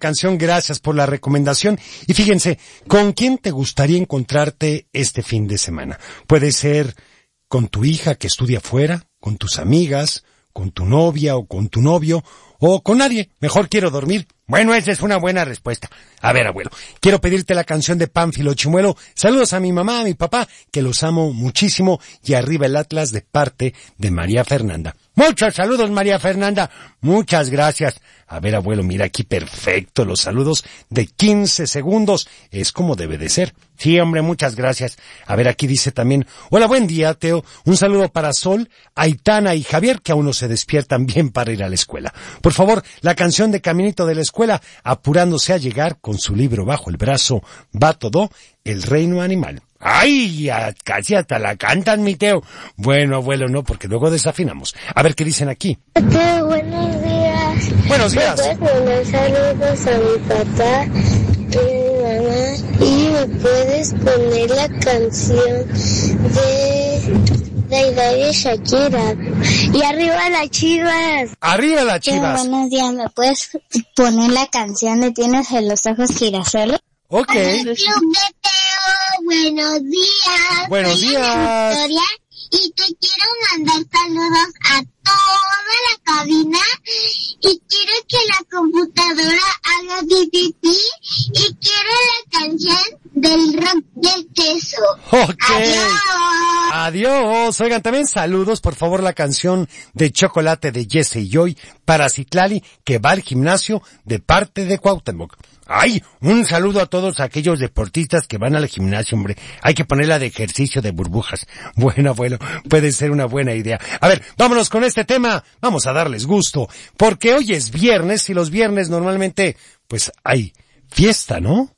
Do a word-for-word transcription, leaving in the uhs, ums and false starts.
canción, gracias por la recomendación. Y fíjense, ¿con quién te gustaría encontrarte este fin de semana? Puede ser con tu hija que estudia afuera, con tus amigas, con tu novia o con tu novio, o con nadie. Mejor quiero dormir. Bueno, esa es una buena respuesta. A ver, abuelo, quiero pedirte la canción de Pánfilo Chimuelo. Saludos a mi mamá, a mi papá, que los amo muchísimo, y arriba el Atlas de parte de María Fernanda. Muchos saludos, María Fernanda. Muchas gracias. A ver, abuelo, mira aquí perfecto los saludos de quince segundos. Es como debe de ser. Sí, hombre, muchas gracias. A ver, aquí dice también, hola, buen día, Teo. Un saludo para Sol, Aitana y Javier, que aún no se despiertan bien para ir a la escuela. Por favor, la canción de Caminito de la Escuela, apurándose a llegar con su libro bajo el brazo, va todo, El Reino Animal. ¡Ay! Casi hasta la cantan, mi Teo. Bueno, abuelo, no, porque luego desafinamos. A ver qué dicen aquí. Teo, buenos días. Buenos días. ¿Me puedes mandar saludos a mi papá, a mi mamá? Y me puedes poner la canción de Daidai de Shakira. Y arriba las Chivas. ¡Arriba las Teo, Chivas! buenos días. ¿Me puedes poner la canción de Tienes en los ojos girasoles? Ok. Club de Teo, buenos días. Buenos Soy días. Ana Victoria y te quiero mandar saludos a toda la cabina y quiero que la computadora haga pipí y quiero la canción del rock del queso. Ok. Adiós. Adiós. Oigan, también saludos, por favor, la canción de Chocolate de Jesse y Joy para Citlali, que va al gimnasio de parte de Cuauhtémoc. Ay, un saludo a todos aquellos deportistas que van al gimnasio, hombre. Hay que ponerla de ejercicio de burbujas. Bueno, abuelo, puede ser una buena idea. A ver, vámonos con este tema. Vamos a darles gusto, porque hoy es viernes y los viernes normalmente, pues, hay fiesta, ¿no?